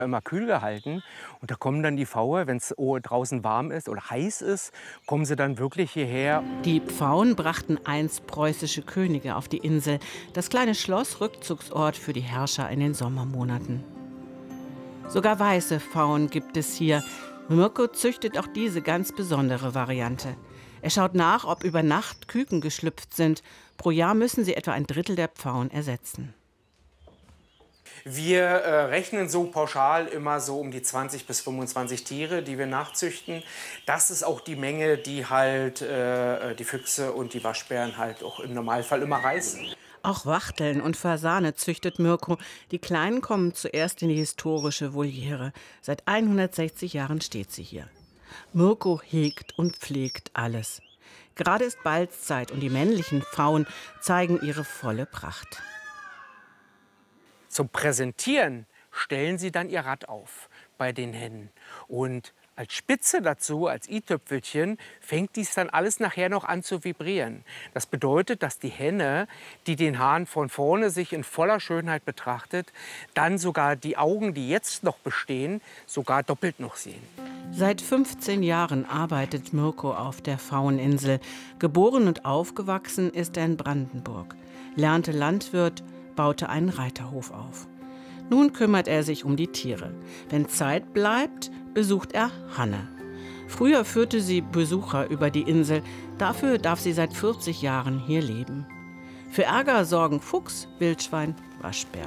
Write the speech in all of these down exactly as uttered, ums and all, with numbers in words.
immer kühl gehalten. Und da kommen dann die Pfaue, wenn es draußen warm ist oder heiß ist, kommen sie dann wirklich hierher. Die Pfauen brachten einst preußische Könige auf die Insel. Das kleine Schloss Rückzugsort für die Herrscher in den Sommermonaten. Sogar weiße Pfauen gibt es hier. Mirko züchtet auch diese ganz besondere Variante. Er schaut nach, ob über Nacht Küken geschlüpft sind. Pro Jahr müssen sie etwa ein Drittel der Pfauen ersetzen. Wir äh, rechnen so pauschal immer so um die zwanzig bis fünfundzwanzig Tiere, die wir nachzüchten. Das ist auch die Menge, die halt äh, die Füchse und die Waschbären halt auch im Normalfall immer reißen. Auch Wachteln und Fasane züchtet Mirko. Die Kleinen kommen zuerst in die historische Voliere. Seit hundertsechzig Jahren steht sie hier. Mirko hegt und pflegt alles. Gerade ist Balzzeit und die männlichen Pfauen zeigen ihre volle Pracht. Zum Präsentieren stellen sie dann ihr Rad auf bei den Hennen. Und als Spitze dazu, als i-Tüpfelchen, fängt dies dann alles nachher noch an zu vibrieren. Das bedeutet, dass die Henne, die den Hahn von vorne sich in voller Schönheit betrachtet, dann sogar die Augen, die jetzt noch bestehen, sogar doppelt noch sehen. Seit fünfzehn Jahren arbeitet Mirko auf der Pfaueninsel. Geboren und aufgewachsen ist er in Brandenburg. Lernte Landwirt, baute einen Reiterhof auf. Nun kümmert er sich um die Tiere. Wenn Zeit bleibt, besucht er Hanne. Früher führte sie Besucher über die Insel. Dafür darf sie seit vierzig Jahren hier leben. Für Ärger sorgen Fuchs, Wildschwein, Waschbär.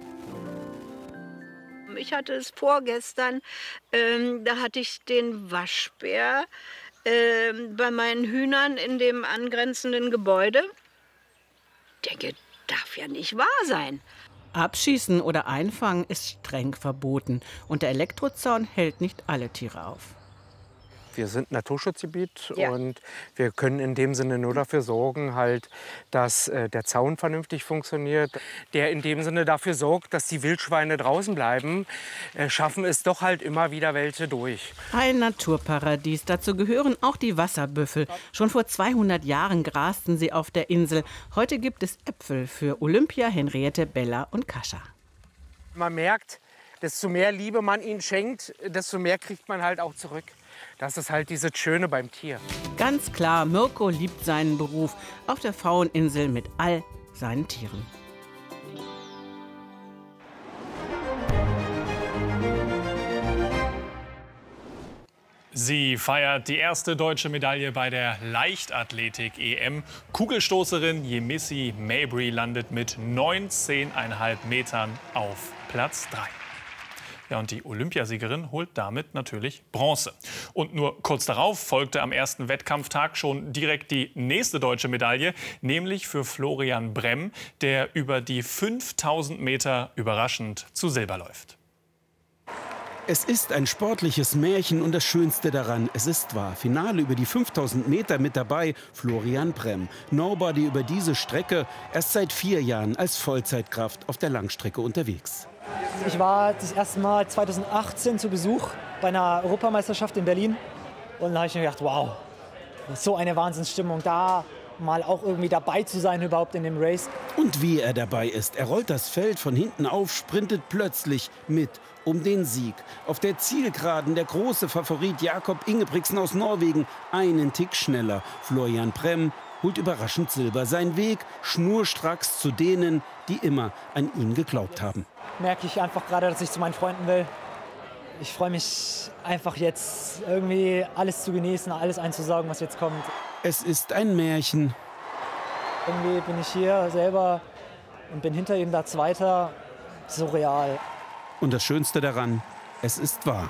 Ich hatte es vorgestern, ähm, da hatte ich den Waschbär äh, bei meinen Hühnern in dem angrenzenden Gebäude. Ich denke, darf ja nicht wahr sein. Abschießen oder einfangen ist streng verboten. Und der Elektrozaun hält nicht alle Tiere auf. Wir sind Naturschutzgebiet Ja. und wir können in dem Sinne nur dafür sorgen, halt, dass äh, der Zaun vernünftig funktioniert. Der in dem Sinne dafür sorgt, dass die Wildschweine draußen bleiben, äh, schaffen es doch halt immer wieder welche durch. Ein Naturparadies. Dazu gehören auch die Wasserbüffel. Schon vor zweihundert Jahren grasten sie auf der Insel. Heute gibt es Äpfel für Olympia, Henriette, Bella und Kascha. Man merkt, desto mehr Liebe man ihnen schenkt, desto mehr kriegt man halt auch zurück. Das ist halt dieses Schöne beim Tier. Ganz klar, Mirko liebt seinen Beruf auf der Pfaueninsel mit all seinen Tieren. Sie feiert die erste deutsche Medaille bei der Leichtathletik-E M. Kugelstoßerin Yemisi Mabry landet mit neunzehn Komma fünf Metern auf Platz drei. Ja, und die Olympiasiegerin holt damit natürlich Bronze. Und nur kurz darauf folgte am ersten Wettkampftag schon direkt die nächste deutsche Medaille, nämlich für Florian Bremm, der über die fünftausend Meter überraschend zu Silber läuft. Es ist ein sportliches Märchen und das Schönste daran, es ist wahr. Finale über die fünftausend Meter mit dabei, Florian Bremm. Nobody über diese Strecke, erst seit vier Jahren als Vollzeitkraft auf der Langstrecke unterwegs. Ich war das erste Mal zweitausendachtzehn zu Besuch bei einer Europameisterschaft in Berlin. Und da habe ich mir gedacht, wow, so eine Wahnsinnsstimmung, da mal auch irgendwie dabei zu sein überhaupt in dem Race. Und wie er dabei ist, er rollt das Feld von hinten auf, sprintet plötzlich mit um den Sieg. Auf der Zielgeraden der große Favorit Jakob Ingebrigtsen aus Norwegen einen Tick schneller. Florian Bremm holt überraschend Silber. Sein Weg schnurstracks zu denen, die immer an ihn geglaubt haben. Merke ich einfach gerade, dass ich zu meinen Freunden will. Ich freue mich einfach jetzt irgendwie alles zu genießen, alles einzusaugen, was jetzt kommt. Es ist ein Märchen. Irgendwie bin ich hier selber und bin hinter ihm da Zweiter. Surreal. Und das Schönste daran, es ist wahr.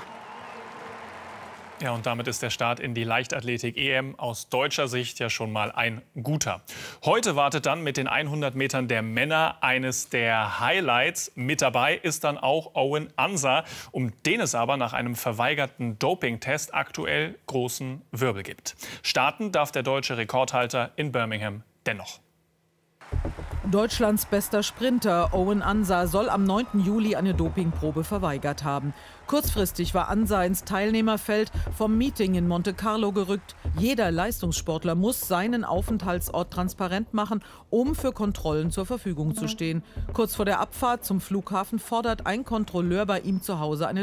Ja, und damit ist der Start in die Leichtathletik-E M aus deutscher Sicht ja schon mal ein guter. Heute wartet dann mit den hundert Metern der Männer eines der Highlights. Mit dabei ist dann auch Owen Ansa, um den es aber nach einem verweigerten Dopingtest aktuell großen Wirbel gibt. Starten darf der deutsche Rekordhalter in Birmingham dennoch. Deutschlands bester Sprinter Owen Ansa soll am neunten Juli eine Dopingprobe verweigert haben. Kurzfristig war Ansa ins Teilnehmerfeld vom Meeting in Monte Carlo gerückt. Jeder Leistungssportler muss seinen Aufenthaltsort transparent machen, um für Kontrollen zur Verfügung zu stehen. Kurz vor der Abfahrt zum Flughafen fordert ein Kontrolleur bei ihm zu Hause eine